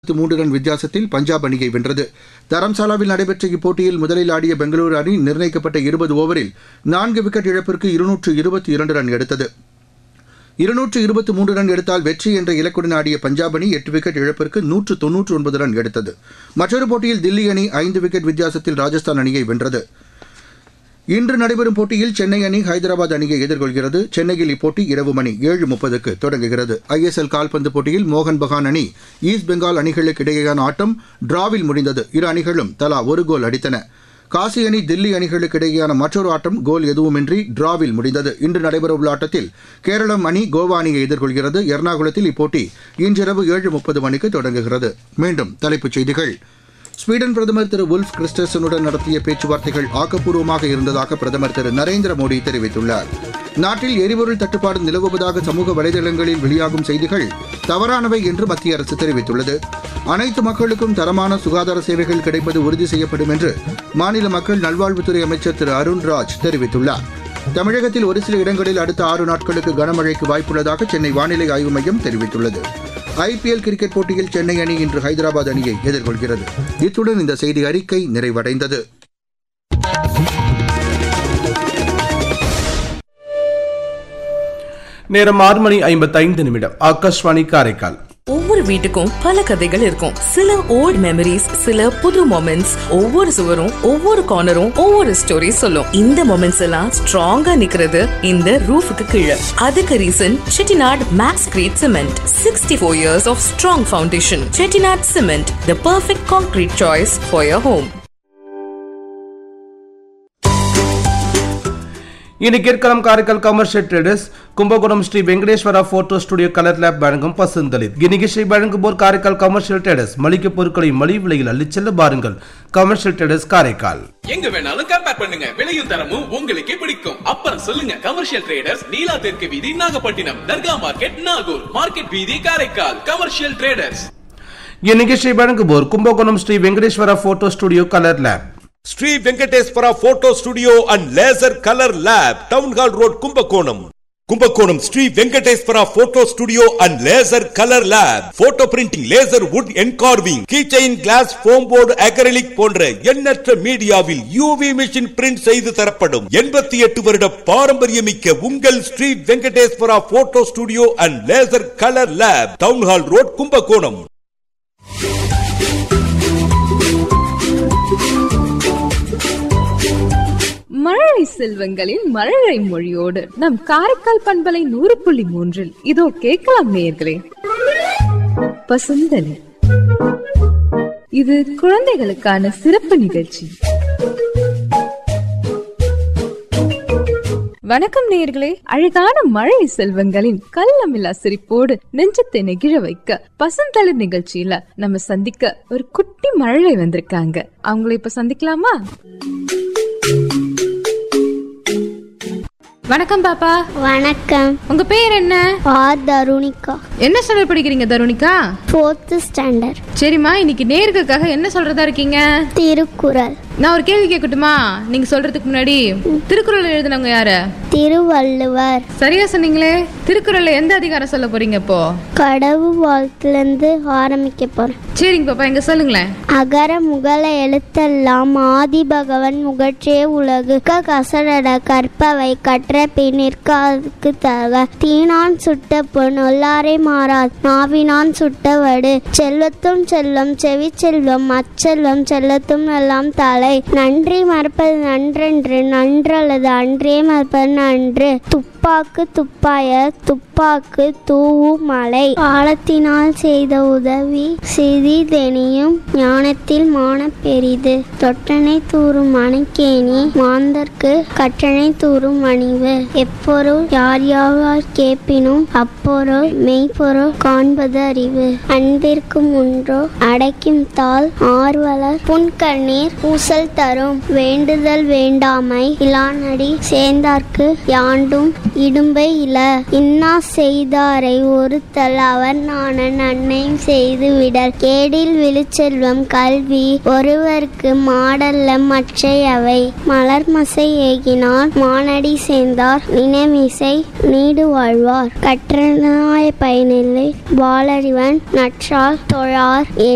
3 run வித்தியாசத்தில் பஞ்சாப் அணியை வென்றது. தரம்சாலாவில் நடைபெற்ற இப்போட்டியில் முதலில் ஆடிய பெங்களூரு அணி நிர்ணயிக்கப்பட்ட 20 ஓவரில் 4 விக்கெட் இழப்பிற்கு 222 ரன் எடுத்தது. 223 ரன் எடுத்தால் வெற்றி என்ற இலக்குடன் ஆடிய பஞ்சாப் அணி 8 விக்கெட் இழப்பிற்கு 199 ரன் எடுத்தது. மற்றொரு போட்டியில் தில்லி அணி 5 விக்கெட் வித்தியாசத்தில் ராஜஸ்தான் அணியை வென்றது. இன்று நடைபெறும் போட்டியில் சென்னை அணி ஹைதராபாத் அணியை எதிர்கொள்கிறது. சென்னையில் இப்போட்டி இரவு மணி 7:30க்கு தொடங்குகிறது. ஐஎஸ்எல் கால்பந்து போட்டியில் மோகன் பகான் அணி ஈஸ்ட் பெங்கால் அணிகளுக்கு இடையேயான ஆட்டம் டிராவில் முடிந்தது. இரு அணிகளும் தலா ஒரு கோல் அடித்தன. காசி அணி தில்லி அணிகளுக்கு இடையேயான மற்றொரு ஆட்டம் கோல் எதுவுமின்றி டிராவில் முடிந்தது. இன்று நடைபெறவுள்ள ஆட்டத்தில் கேரளம் அணி கோவா அணியை எதிர்கொள்கிறது. எர்ணாகுளத்தில் இப்போட்டி இன்றிரவு 7:30 மணிக்கு தொடங்குகிறது. மீண்டும் தலைப்புச் செய்திகள். ஸ்வீடன் பிரதமர் திரு உல்ஃப் கிறிஸ்டர்சனுடன் நடத்திய பேச்சுவார்த்தைகள் ஆக்கப்பூர்வமாக இருந்ததாக பிரதமர் திரு நரேந்திர மோடி தெரிவித்துள்ளார். நாட்டில் எரிபொருள் தட்டுப்பாடு நிலவுவதாக சமூக வலைதளங்களில் வெளியாகும் செய்திகள் தவறானவை என்று மத்திய அரசு தெரிவித்துள்ளது. அனைத்து மக்களுக்கும் தரமான சுகாதார சேவைகள் கிடைப்பது உறுதி செய்யப்படும் என்று மாநில மக்கள் நல்வாழ்வுத்துறை அமைச்சர் திரு அருண்ராஜ் தெரிவித்துள்ளார். தமிழகத்தில் ஒரு சில இடங்களில் அடுத்த 6 நாட்களுக்கு கனமழைக்கு வாய்ப்புள்ளதாக சென்னை வானிலை ஆய்வு மையம் தெரிவித்துள்ளது. ஐபிஎல் கிரிக்கெட் போட்டியில் சென்னை அணி இன்று ஹைதராபாத் அணியை எதிர்கொள்கிறது. இத்துடன் இந்த செய்தி அறிக்கை நிறைவடைந்தது. நேரம் 6:55. ஆகாஷ்வாணி காரைக்கால். ஒவ்வொரு வீட்டுக்கும் பல கதைகள் இருக்கும். சில ஓல்ட் மெமரிஸ், சில புது மொமெண்ட்ஸ். ஒவ்வொரு சுவரும் ஒவ்வொரு கார்னரும் ஒவ்வொரு ஸ்டோரி சொல்லும். இந்த மொமெண்ட்ஸ் எல்லாம் ஸ்ட்ராங்கா நிக்கிறது இந்த ரூஃபுக்கு கீழே. அதுக்கு reason Chettinad maths great cement. 64 years of strong foundation. Chettinad Cement, the perfect concrete choice for your home. இனி கேட்கலாம் Karaikal commercial traders Kumbakonam Sri Venkateswara photo studio colour lab வழங்கும் பசுந்தளிர். இந்நிகழ்ச்சியை வழங்குவோர் காரைக்கால் கமர்ஷியல் ட்ரேடர்ஸ். மளிகை பொருட்களை மலிவு விலையில் அள்ளிச் செல்ல பாருங்கள். Commercial traders Karaikal. எங்க வேணாலும் கம்பேர் பண்ணுங்க, விலையும் தரமும் உங்களுக்கே பிடிக்கும். அப்புறம் சொல்லுங்க கமர்ஷியல் ட்ரேடர்ஸ், நீலா தெற்கு வீதி நாகப்பட்டினம், தர்கா மார்க்கெட் நாகூர், மார்க்கெட் வீதி காரைக்கால். Commercial traders. இந்நிகழ்ச்சியை வழங்குவோர் Kumbakonam Sri Venkateswara photo studio colour lab. Sri Venkateswara photo studio and laser colour lab, town hall road, Kumbakonam. Kumbakonam Sri Venkateswara photo studio and laser colour lab. Photo printing, laser would engraving, keychain, class, foam board, acrylic போன்ற எண்ணற்ற மீடியாவில் UV machine print செய்து தரப்படும். 88 வருட பாரம்பரியமிக்க உங்கள் Sri Venkateswara photo studio and laser colour lab, town hall road, Kumbakonam. மழலை செல்வங்களின் மழலை மொழியோடு நம் காரைக்கால் பண்பலை 100.3 இதோ கேட்கலாம் நேயர்களே. பசுந்தளி, இது குழந்தைகளுக்கான சிறப்பு நிகழ்ச்சி. வணக்கம் நேயர்களே. அழகான மழலை செல்வங்களின் கள்ளமில்லா சிரிப்போடு நெஞ்சத்தை நெகிழ வைக்க பசுந்தளிர் நிகழ்ச்சியில நம்ம சந்திக்க ஒரு குட்டி மழலை வந்திருக்காங்க. அவங்களை இப்ப சந்திக்கலாமா? வணக்கம் பாப்பா. வணக்கம். உங்க பேர் என்ன? தருணிகா. என்ன ஸ்டாண்டர்ட் படிக்கிறீங்க தருணிகா? 4th standard. சரிம்மா, இன்னைக்கு நேயர்களுக்காக என்ன சொல்றதா இருக்கீங்க? திருக்குறள். நான் ஒரு கேள்வி கேட்கட்டுமா? நீங்க சொல்றதுக்கு முன்னாடி திருக்குறள் எழுதினவங்க யாரு? திருவள்ளுவர். சரியா சொன்னீங்களே. திருக்குறள்ல எந்த அதிகாரம் சொல்ல போறீங்க இப்போ? கடவுள் வாழ்த்துல இருந்து ஆரம்பிக்க போறேன். சரிங்க பாப்பா, எங்க சொல்லுங்களேன். அகர முகல எழுத்தெல்லாம் ஆதி பகவன் முகற்றே உலகு கசடட கற்பவை கற்ற பின்னிற்கு தக தீனான் சுட்ட பொன் ஒல்லாரை மாறாது நாவினான் சுட்ட வடு செல்வத்தும் செல்வம் செவி செல்வம் அச்செல்வம் செல்லத்தும் எல்லாம் தலை நன்றி மறப்பது நன்றென்று நன்றல்லது அன்றே மறப்பது நன்று துப்பாக்கு துப்பாய துப்பாக்கு தூவும் மலை காலத்தினால் செய்த உதவி சிறிதெனியும் ஞானத்தில் மான பெரிது தொட்டனை தூறும் மணிக்கேணி மாந்தர்க்கு கற்றனை தூறும் அணிவு எப்பொருள் யார் யாவார் கேட்பினும் அப்பொருள் மெய்ப்பொருள் காண்பது அறிவு அன்பிற்கும் ஒன்றோ அடைக்கும் தாள் ஆர்வலர் புன்கண்ணீர் பூசல் தரும் வேண்டுதல் வேண்டாமை இலானடி சேர்ந்தார்க்கு யாண்டும் இடும்பை இல இன்னா செய்தாரை ஒருத்தல் அவர் நான நன்மையும் செய்து விடல் கேடில் விழுச்செல்வம் கல்வி ஒருவருக்கு மாடல்ல மற்றையவை மலர்மசை ஏகினார் மானடி சேர்ந்தார் நினைமிசை நீடு வாழ்வார் கற்றனாய பயனில்லை வாளறிவன் நற்றால் தொழார்